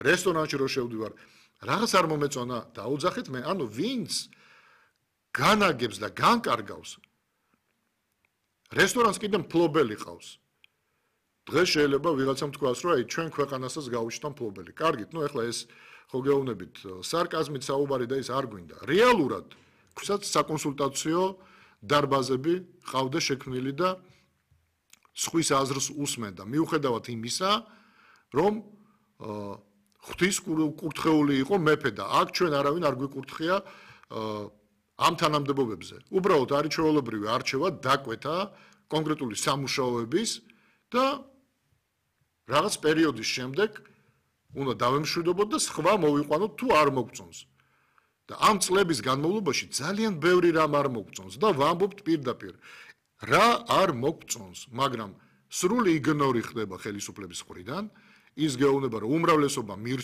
რესტორანში რო შევდივარ, რაღაც არ მომეწონა, დაუძახეთ მე, ანუ ვინც განაგებს და განკარგავს რესტორანს კიდე მფლობელი ყავს. დღეს შეიძლება ვიღაცამ თქვას, რომ აი ჩვენ ქვეყანასაც გავუშვა მფლობელი. კარგით, ნუ ეხლა ეს ხო გეუბნებით სარკაზმით საუბარი და ის არ გვინდა. რეალურად გვსაც საკონსულტაციო დარბაზები ყავდა შექმნილი და სხვის აზრს უსმენდა. მიუხედავად იმისა, რომ ღვთის კურთხეული იყო მეფე და აქ ჩვენ არავინ არ გვიკურთხია ამ თანამდებობებზე. უბრალოდ არიჩვეულებრივი არჩევა დაკვეთა კონკრეტული სამუშაოების და რაღაც პერიოდის შემდეგ უნდა დავემშვიდობოთ და სხვა მოვიყვანოთ თუ არ მოგწონს. და ამ წლების განმავლობაში ძალიან ბევრი რამ არ მოგწონს და ვამბობთ პირდაპირ რა არ მოგწონს, მაგრამ სრული იგნორი ხდება ხელისუფლების მხრიდან, ის გეუბნება რომ უმრავლესობა